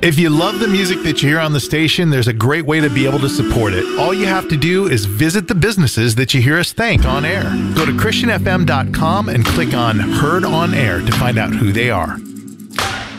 If you love the music that you hear on the station, there's a great way to be able to support it. All you have to do is visit the businesses that you hear us thank on air. Go to christianfm.com and click on Heard on Air to find out who they are.